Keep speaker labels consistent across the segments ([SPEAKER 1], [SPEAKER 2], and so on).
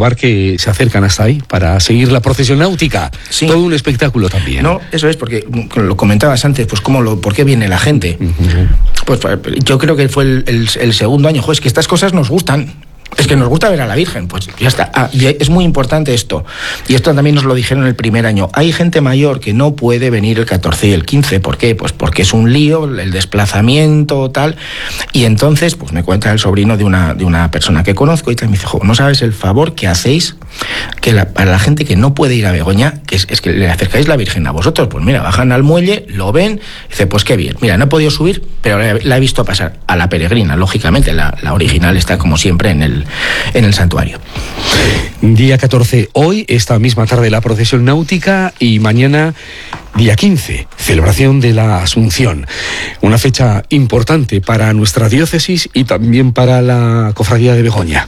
[SPEAKER 1] comprobar que se acercan hasta ahí para seguir la procesión náutica.
[SPEAKER 2] Sí.
[SPEAKER 1] Todo un espectáculo también.
[SPEAKER 2] No, eso es, porque lo comentabas antes, pues ¿por qué viene la gente? Pues yo creo que fue el segundo año. Es que estas cosas nos gustan. Es que nos gusta ver a la Virgen, pues ya está. Y es muy importante esto, y esto también nos lo dijeron el primer año. Hay gente mayor que no puede venir el 14 y el 15, ¿por qué? Pues porque es un lío, el desplazamiento, tal, y entonces, pues me cuenta el sobrino de una persona que conozco, y me dice, no sabes el favor que hacéis, para la gente que no puede ir a Begoña, que es que le acercáis la Virgen a vosotros. Pues mira, bajan al muelle, lo ven, y dice, pues qué bien, mira, no he podido subir, pero la he visto pasar a la peregrina, lógicamente, la original está como siempre en el santuario.
[SPEAKER 1] Día 14, hoy, esta misma tarde, la procesión náutica, y mañana, día 15, celebración de la Asunción. Una fecha importante para nuestra diócesis y también para la cofradía de Begoña.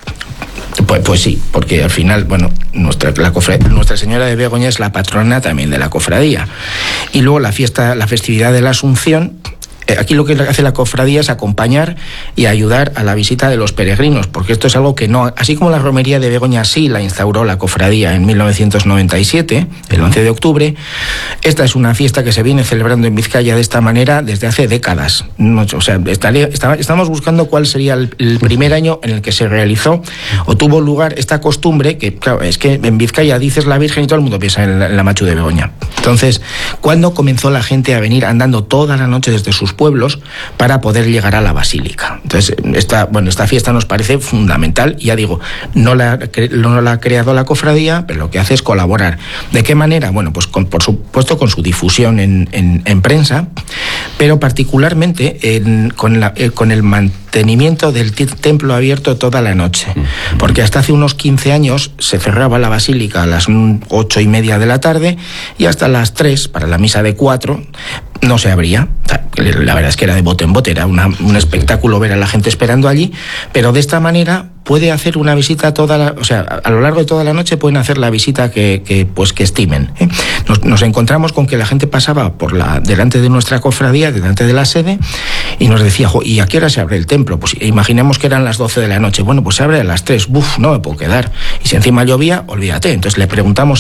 [SPEAKER 2] Pues sí, porque al final, bueno, Nuestra Señora de Begoña es la patrona también de la cofradía. Y luego la festividad de la Asunción. Aquí lo que hace la cofradía es acompañar y ayudar a la visita de los peregrinos, porque esto es algo que no, así como la romería de Begoña sí la instauró la cofradía en 1997, el 11 de octubre, esta es una fiesta que se viene celebrando en Vizcaya de esta manera desde hace décadas. O sea, estamos buscando cuál sería el primer año en el que se realizó o tuvo lugar esta costumbre, que claro, es que en Vizcaya dices la Virgen y todo el mundo piensa en la Machu de Begoña. Entonces, ¿cuándo comenzó la gente a venir andando toda la noche desde sus pueblos para poder llegar a la basílica? Entonces, esta fiesta nos parece fundamental. Ya digo, no la ha creado la cofradía, pero lo que hace es colaborar. ¿De qué manera? Bueno, pues por supuesto con su difusión en prensa, pero particularmente con el mantenimiento del templo abierto toda la noche. Porque hasta hace unos 15 años se cerraba la basílica a las 8:30 de la tarde y hasta las 3 para la misa de 4 no se abría. La verdad es que era de bote en bote, era un espectáculo ver a la gente esperando allí, pero de esta manera puede hacer una visita a lo largo de toda la noche pueden hacer la visita que estimen. Nos encontramos con que la gente pasaba delante de nuestra cofradía, delante de la sede, y nos decía, ¿y a qué hora se abre el templo? Pues imaginemos que eran las 12 de la noche. Bueno, pues se abre a las 3. No me puedo quedar. Y si encima llovía, olvídate. Entonces le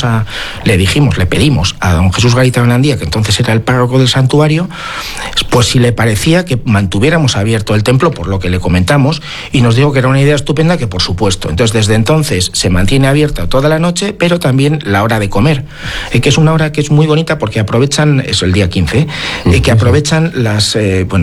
[SPEAKER 2] pedimos a don Jesús Garita Blandía, que entonces era el párroco del santuario, pues si le parecía que mantuviéramos abierto el templo, por lo que le comentamos, y nos dijo que era una idea estupenda, que por supuesto. Entonces desde entonces se mantiene abierta toda la noche, pero también la hora de comer, que es una hora que es muy bonita porque aprovechan, eso el día 15, que aprovechan las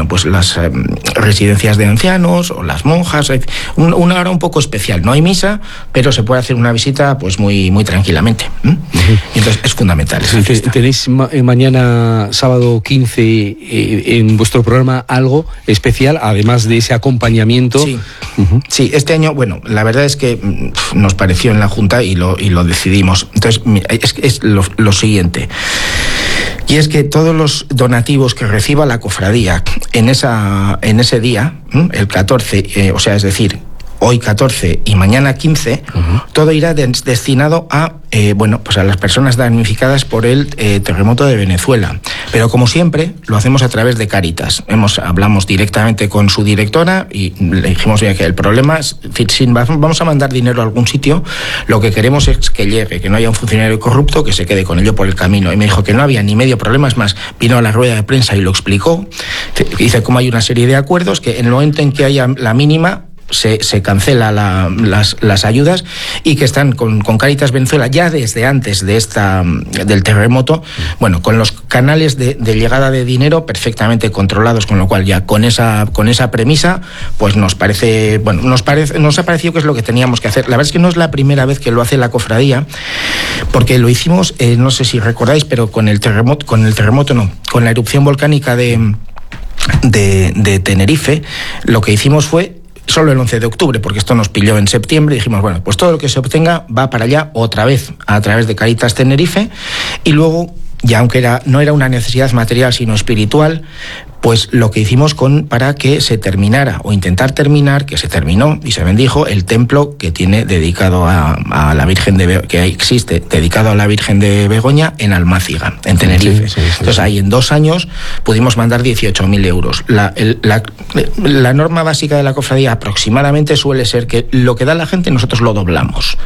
[SPEAKER 2] residencias de ancianos o las monjas, una hora un poco especial. No hay misa, pero se puede hacer una visita pues muy, muy tranquilamente. Y entonces es fundamental esa fiesta.
[SPEAKER 1] ¿Tenéis mañana, sábado 15, en vuestro programa algo especial, además de ese acompañamiento?
[SPEAKER 2] Sí, sí, este año, bueno, la verdad es que nos pareció en la Junta y lo decidimos. Entonces, es lo siguiente. Y es que todos los donativos que reciba la cofradía en ese día, el 14, es decir, hoy 14 y mañana 15, todo irá destinado a las personas damnificadas por el terremoto de Venezuela. Pero como siempre, lo hacemos a través de Cáritas. Hablamos directamente con su directora y le dijimos que el problema es, vamos a mandar dinero a algún sitio, lo que queremos es que llegue, que no haya un funcionario corrupto que se quede con ello por el camino. Y me dijo que no había ni medio problema, es más, vino a la rueda de prensa y lo explicó. Dice cómo hay una serie de acuerdos que en el momento en que haya la mínima, se cancela las ayudas, y que están con Cáritas Venezuela ya desde antes del terremoto, con los canales de llegada de dinero perfectamente controlados, con lo cual ya con esa premisa pues nos ha parecido que es lo que teníamos que hacer. La verdad es que no es la primera vez que lo hace la cofradía, porque lo hicimos, no sé si recordáis, pero con la erupción volcánica de Tenerife, lo que hicimos fue solo el 11 de octubre, porque esto nos pilló en septiembre, y dijimos, pues todo lo que se obtenga va para allá otra vez, a través de Cáritas Tenerife, y luego, ya aunque no era una necesidad material, sino espiritual, pues lo que hicimos para que se terminara, o intentar terminar, que se terminó y se bendijo, el templo que tiene dedicado a la Virgen que existe, dedicado a la Virgen de Begoña en Almáciga, en Tenerife. Sí. Entonces ahí en 2 años pudimos mandar 18.000 euros. La norma básica de la cofradía aproximadamente suele ser que lo que da la gente nosotros lo doblamos.